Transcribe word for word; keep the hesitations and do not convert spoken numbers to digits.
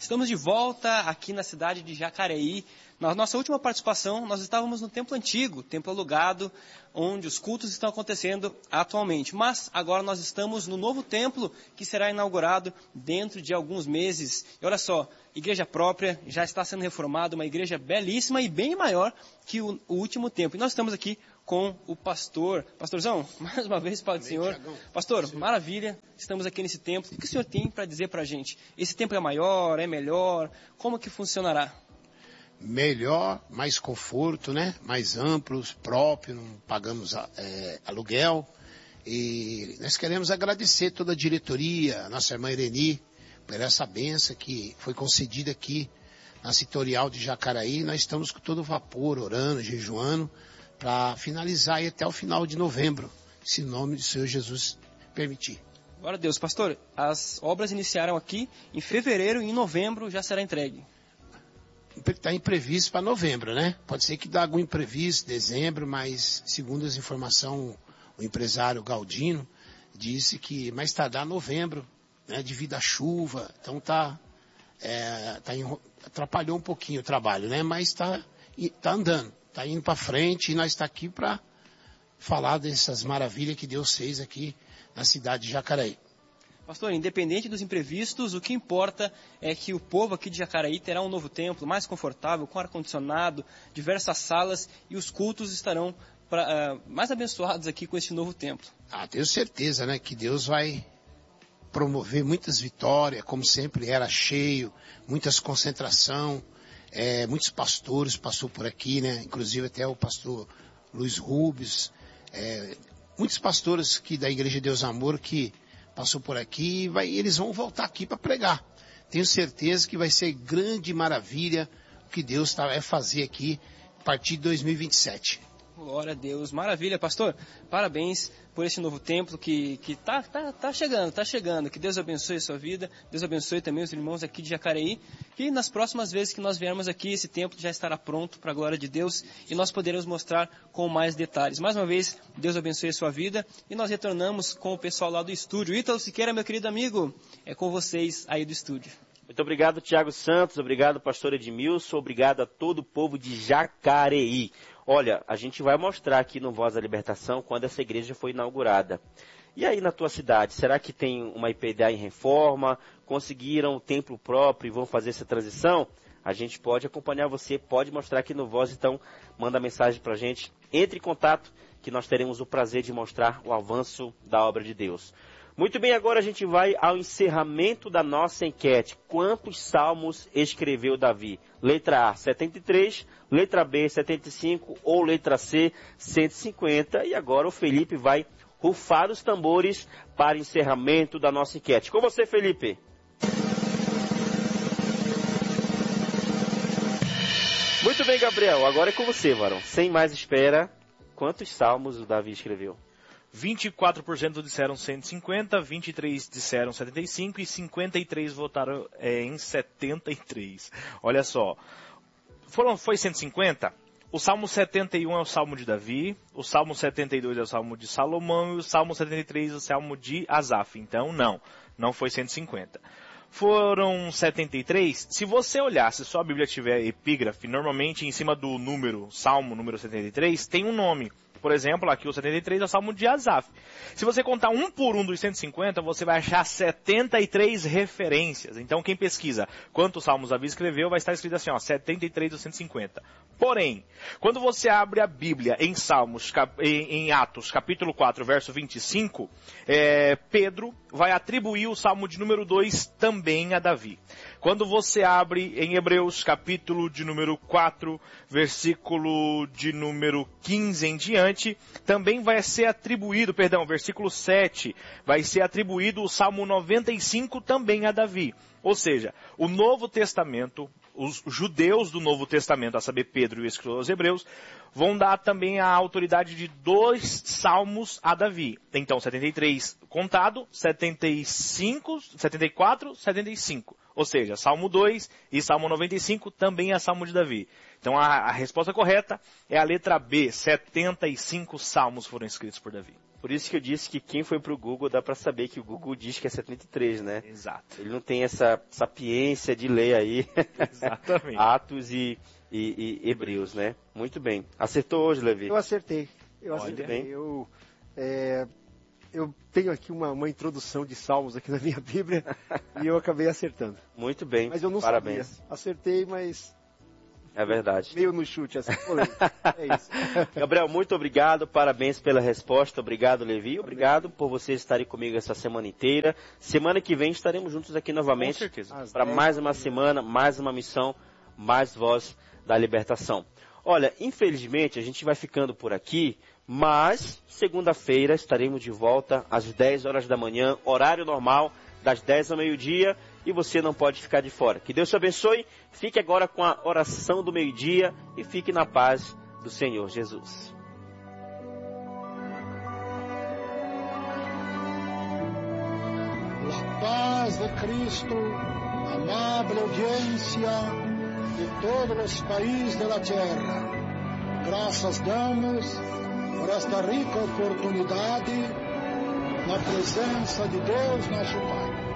Estamos de volta aqui na cidade de Jacareí. Na nossa última participação, nós estávamos no templo antigo, templo alugado, onde os cultos estão acontecendo atualmente. Mas agora nós estamos no novo templo que será inaugurado dentro de alguns meses. E olha só, igreja própria, já está sendo reformada, uma igreja belíssima e bem maior que o, o último templo. E nós estamos aqui com o pastor. Pastorzão, mais uma vez, Pai do Senhor. Pastor, maravilha, estamos aqui nesse templo. O que o senhor tem para dizer para a gente? Esse templo é maior, é melhor? Como que funcionará? Melhor, mais conforto, né? Mais amplos, próprio, não pagamos é, aluguel. E nós queremos agradecer toda a diretoria, a nossa irmã Ireni, por essa benção que foi concedida aqui na Setorial de Jacareí. Nós estamos com todo vapor, orando, jejuando, para finalizar aí até o final de novembro, se o nome do Senhor Jesus permitir. Glória a Deus. Pastor, as obras iniciaram aqui em fevereiro e em novembro já será entregue. Está imprevisto para novembro, né? Pode ser que dê algum imprevisto, dezembro, mas segundo as informações, o empresário Galdino disse que mais tardar novembro, né? Devido à chuva, então tá, é, tá enro... atrapalhou um pouquinho o trabalho, né? Mas está tá andando. Está indo para frente e nós estamos aqui para falar dessas maravilhas que Deus fez aqui na cidade de Jacareí. Pastor, independente dos imprevistos, o que importa é que o povo aqui de Jacareí terá um novo templo, mais confortável, com ar-condicionado, diversas salas e os cultos estarão pra, uh, mais abençoados aqui com este novo templo. Ah, tenho certeza, né, que Deus vai promover muitas vitórias, como sempre era cheio, muitas concentração. É, muitos pastores passou por aqui, né? Inclusive até o pastor Luiz Rubens, é, muitos pastores que da Igreja de Deus Amor que passou por aqui, vai, eles vão voltar aqui para pregar. Tenho certeza que vai ser grande maravilha o que Deus está vai fazer aqui a partir de dois mil e vinte e sete. Glória a Deus, maravilha, pastor. Parabéns por esse novo templo que que tá tá tá chegando, tá chegando. Que Deus abençoe a sua vida. Deus abençoe também os irmãos aqui de Jacareí. E nas próximas vezes que nós viermos aqui, esse templo já estará pronto para a glória de Deus e nós poderemos mostrar com mais detalhes. Mais uma vez, Deus abençoe a sua vida e nós retornamos com o pessoal lá do estúdio. Ítalo Siqueira, meu querido amigo, é com vocês aí do estúdio. Muito obrigado, Tiago Santos. Obrigado, pastor Edmilson. Obrigado a todo o povo de Jacareí. Olha, a gente vai mostrar aqui no Voz da Libertação quando essa igreja foi inaugurada. E aí na tua cidade, será que tem uma I P D A em reforma? Conseguiram um templo próprio e vão fazer essa transição? A gente pode acompanhar você, pode mostrar aqui no Voz, então manda mensagem pra gente. Entre em contato que nós teremos o prazer de mostrar o avanço da obra de Deus. Muito bem, agora a gente vai ao encerramento da nossa enquete. Quantos salmos escreveu Davi? Letra A, setenta e três, letra B, setenta e cinco ou letra C, cento e cinquenta. E agora o Felipe vai rufar os tambores para encerramento da nossa enquete. Com você, Felipe. Muito bem, Gabriel. Agora é com você, varão. Sem mais espera, quantos salmos o Davi escreveu? vinte e quatro por cento disseram cento e cinquenta, vinte e três por cento disseram setenta e cinco e cinquenta e três por cento votaram é, em setenta e três. Olha só, foram, foi cento e cinquenta? O Salmo setenta e um é o Salmo de Davi, o Salmo setenta e dois é o Salmo de Salomão e o Salmo setenta e três é o Salmo de Asaf. Então não, não foi cento e cinquenta. Foram setenta e três. Se você olhar, se sua Bíblia tiver epígrafe, normalmente em cima do número, Salmo número setenta e três, tem um nome. Por exemplo, aqui o setenta e três é o Salmo de Asaf. Se você contar um por um dos cento e cinquenta, você vai achar setenta e três referências. Então quem pesquisa quantos salmos Davi escreveu, vai estar escrito assim, ó, setenta e três dos cento e cinquenta. Porém, quando você abre a Bíblia em Salmos, cap, em, em Atos, capítulo quatro, verso vinte e cinco, é, Pedro vai atribuir o Salmo de número dois também a Davi. Quando você abre em Hebreus, capítulo de número quatro, versículo de número quinze em diante, também vai ser atribuído, perdão, versículo sete, vai ser atribuído o Salmo noventa e cinco também a Davi. Ou seja, o Novo Testamento, os judeus do Novo Testamento, a saber, Pedro e o escritor aos Hebreus, vão dar também a autoridade de dois salmos a Davi. Então, setenta e três contado, setenta e cinco, setenta e quatro, setenta e cinco. Ou seja, Salmo dois e Salmo noventa e cinco também é Salmo de Davi. Então, a, a resposta correta é a letra B, setenta e cinco salmos foram escritos por Davi. Por isso que eu disse que quem foi para o Google dá para saber que o Google diz que é setenta e três, né? Exato. Ele não tem essa sapiência de ler aí Exatamente. Atos e, e, e Hebreus, né? Muito bem. Acertou hoje, Levi? Eu acertei. Eu Olha, acertei. bem. Eu, é, eu tenho aqui uma, uma introdução de salmos aqui na minha Bíblia e eu acabei acertando. Muito bem. Mas eu não Parabéns. sabia. Acertei, mas É verdade. meio no chute, assim. É isso. Gabriel, muito obrigado, parabéns pela resposta, obrigado, Levi, obrigado por vocês estarem comigo essa semana inteira. Semana que vem estaremos juntos aqui novamente. Com certeza. Para mais uma semana, mais uma missão, mais voz da libertação. Olha, infelizmente a gente vai ficando por aqui, mas segunda-feira estaremos de volta às dez horas da manhã, horário normal, das dez ao meio-dia, e você não pode ficar de fora. Que Deus te abençoe, fique agora com a oração do meio-dia e fique na paz do Senhor Jesus. La paz de Cristo, amable audiencia de todos los países de la tierra. Graças damos por esta rica oportunidade na presença de Deus nosso Pai.